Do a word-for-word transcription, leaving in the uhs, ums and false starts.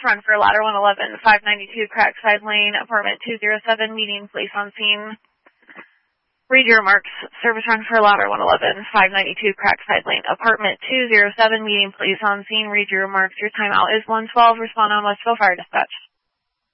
run for ladder one eleven, five ninety-two Crackside Lane, apartment two oh seven, meeting place on scene. Read your remarks. Service run for ladder one eleven, five ninety-two Crackside Lane, apartment two oh seven, meeting place on scene. Read your remarks. Your timeout is one twelve. Respond on Westville Fire Dispatch.